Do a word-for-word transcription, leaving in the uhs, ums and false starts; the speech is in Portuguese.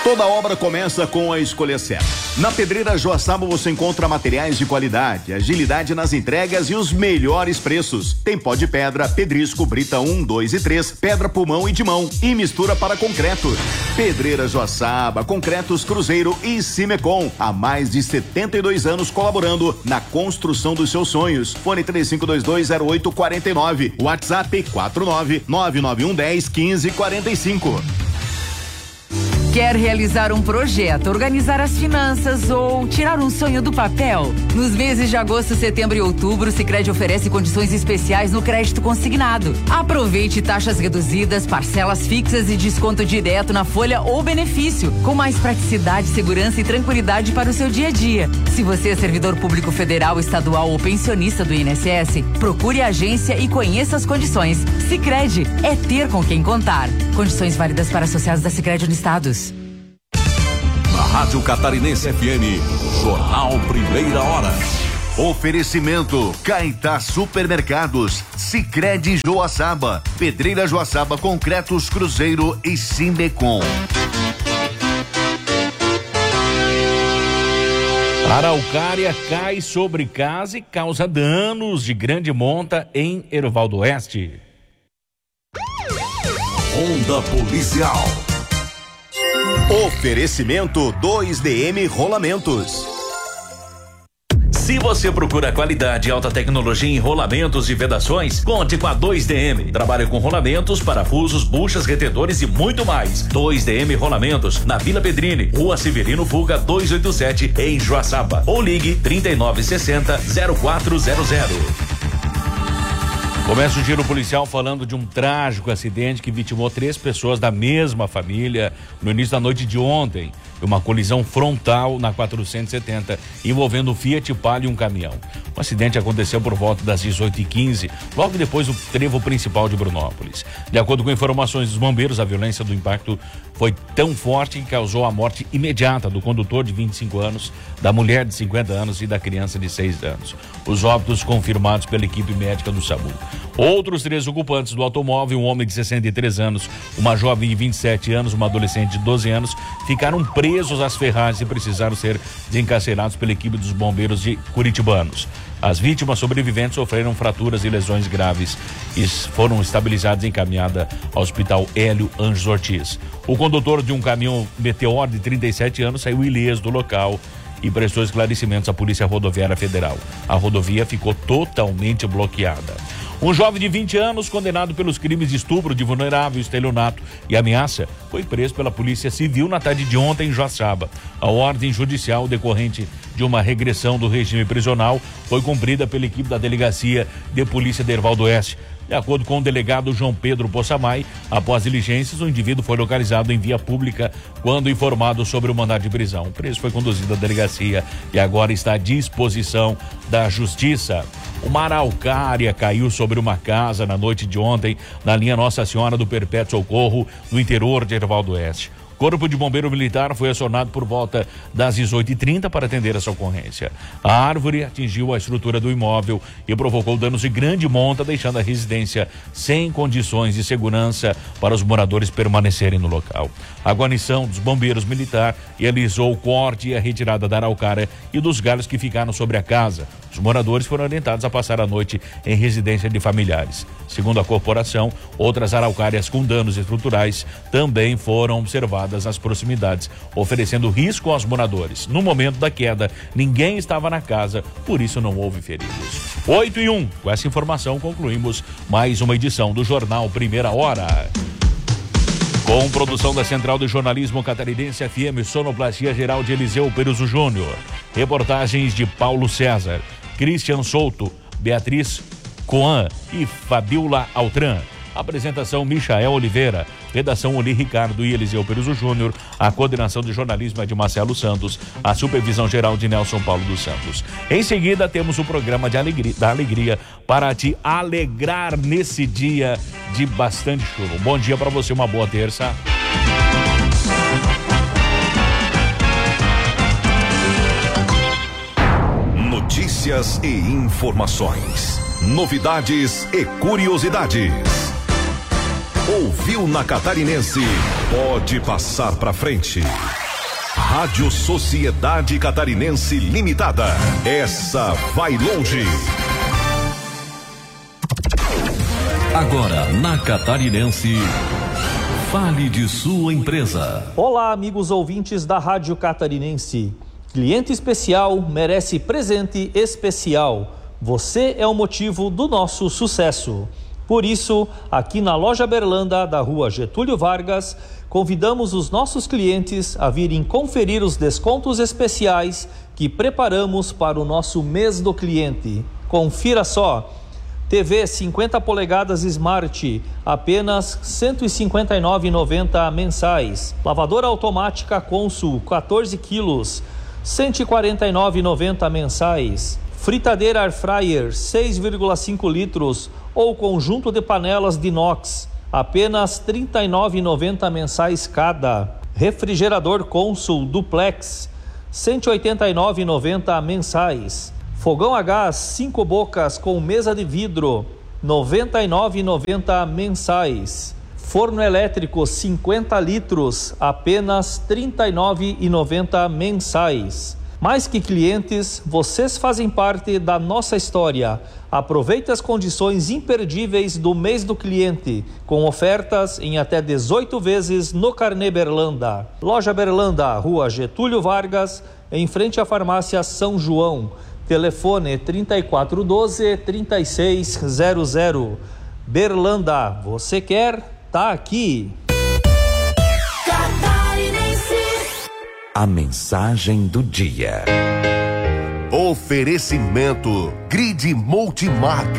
Toda obra começa com a escolha certa. Na Pedreira Joaçaba você encontra materiais de qualidade, agilidade nas entregas e os melhores preços. Tem pó de pedra, pedrisco, brita um, dois e três, pedra pulmão e de mão e mistura para concreto. Pedreira Joaçaba, Concretos Cruzeiro e Cimecom. Há mais de setenta e dois anos colaborando na construção dos seus sonhos. Fone três cinco dois dois zero oito quatro nove. WhatsApp quatro nove nove nove um um zero um cinco quatro cinco. Quer realizar um projeto, organizar as finanças ou tirar um sonho do papel? Nos meses de agosto, setembro e outubro, o Sicredi oferece condições especiais no crédito consignado. Aproveite taxas reduzidas, parcelas fixas e desconto direto na folha ou benefício, com mais praticidade, segurança e tranquilidade para o seu dia a dia. Se você é servidor público federal, estadual ou pensionista do I N S S, procure a agência e conheça as condições. Sicredi é ter com quem contar. Condições válidas para associados da Sicredi Unistados. Na Rádio Catarinense F M, Jornal Primeira Hora. Oferecimento Caetá Supermercados, Sicredi Joaçaba, Pedreira Joaçaba, Concretos Cruzeiro e Cimecom. Araucária cai sobre casa e causa danos de grande monta em Erval do Oeste. Onda Policial. Oferecimento dois D M Rolamentos. Se você procura qualidade e alta tecnologia em rolamentos e vedações, conte com a dois D M. Trabalha com rolamentos, parafusos, buchas, retedores e muito mais. dois D M Rolamentos, na Vila Pedrini, Rua Severino Fuga duzentos e oitenta e sete, em Joaçaba. Ou ligue trinta e nove sessenta, zero quatro zero zero. Começa o giro policial falando de um trágico acidente que vitimou três pessoas da mesma família no início da noite de ontem. Uma colisão frontal na quatrocentos e setenta, envolvendo um Fiat Palio e um caminhão. O acidente aconteceu por volta das dezoito e quinze, logo depois do trevo principal de Brunópolis. De acordo com informações dos bombeiros, a violência do impacto foi tão forte que causou a morte imediata do condutor de vinte e cinco anos, da mulher de cinquenta anos e da criança de seis anos. Os óbitos confirmados pela equipe médica do SAMU. Outros três ocupantes do automóvel, um homem de sessenta e três anos, uma jovem de vinte e sete anos, uma adolescente de doze anos, ficaram presos às ferragens e precisaram ser desencarcerados pela equipe dos bombeiros de Curitibanos. As vítimas sobreviventes sofreram fraturas e lesões graves e foram estabilizadas e encaminhadas ao Hospital Hélio Anjos Ortiz. O condutor de um caminhão Meteor de trinta e sete anos saiu ileso do local e prestou esclarecimentos à Polícia Rodoviária Federal. A rodovia ficou totalmente bloqueada. Um jovem de vinte anos, condenado pelos crimes de estupro de vulnerável, estelionato e ameaça, foi preso pela Polícia Civil na tarde de ontem em Joaçaba. A ordem judicial decorrente de uma regressão do regime prisional foi cumprida pela equipe da Delegacia de Polícia de Erval do Oeste. De acordo com o delegado João Pedro Possamay, após diligências, o indivíduo foi localizado em via pública quando informado sobre o mandado de prisão. O preso foi conduzido à delegacia e agora está à disposição da Justiça. Uma araucária caiu sobre uma casa na noite de ontem na linha Nossa Senhora do Perpétuo Socorro, no interior de Erval do Oeste. Corpo de Bombeiro Militar foi acionado por volta das dezoito e trinta para atender essa ocorrência. A árvore atingiu a estrutura do imóvel e provocou danos de grande monta, deixando a residência sem condições de segurança para os moradores permanecerem no local. A guarnição dos bombeiros militar realizou o corte e a retirada da araucária e dos galhos que ficaram sobre a casa. Os moradores foram orientados a passar a noite em residência de familiares. Segundo a corporação, outras araucárias com danos estruturais também foram observadas nas proximidades, oferecendo risco aos moradores. No momento da queda, ninguém estava na casa, por isso não houve feridos. oito e um. Com essa informação, concluímos mais uma edição do Jornal Primeira Hora. Com produção da Central de Jornalismo Catarinense F M, sonoplastia geral de Eliseu Peruso Júnior. Reportagens de Paulo César, Christian Souto, Beatriz Coan e Fabiola Altran. Apresentação Michael Oliveira, redação Oli Ricardo e Eliseu Peruso Júnior, a coordenação de jornalismo é de Marcelo Santos, a supervisão geral de Nelson Paulo dos Santos. Em seguida temos o programa de alegria, da alegria para te alegrar nesse dia de bastante chuva. Um bom dia para você, uma boa terça. Notícias e informações. Novidades e curiosidades. Ouviu na Catarinense? Pode passar pra frente. Rádio Sociedade Catarinense Limitada. Essa vai longe. Agora na Catarinense, fale de sua empresa. Olá, amigos ouvintes da Rádio Catarinense. Cliente especial merece presente especial. Você é o motivo do nosso sucesso. Por isso, aqui na Loja Berlanda da Rua Getúlio Vargas, convidamos os nossos clientes a virem conferir os descontos especiais que preparamos para o nosso mês do cliente. Confira só. T V cinquenta polegadas Smart, apenas cento e cinquenta e nove reais e noventa centavos mensais. Lavadora automática Consul, quatorze quilos, cento e quarenta e nove reais e noventa centavos mensais. Fritadeira Air Fryer, seis vírgula cinco litros, ou conjunto de panelas de inox, apenas trinta e nove reais e noventa centavos mensais cada. Refrigerador Consul Duplex, cento e oitenta e nove reais e noventa centavos mensais. Fogão a gás cinco bocas com mesa de vidro, noventa e nove reais e noventa centavos mensais. Forno elétrico cinquenta litros, apenas trinta e nove reais e noventa centavos mensais. Mais que clientes, vocês fazem parte da nossa história. Aproveite as condições imperdíveis do mês do cliente, com ofertas em até dezoito vezes no Carnê Berlanda. Loja Berlanda, Rua Getúlio Vargas, em frente à farmácia São João. Telefone trinta e quatro doze, trinta e seis zero zero. Berlanda, você quer? Tá aqui. A mensagem do dia. Oferecimento Grid Multimarca.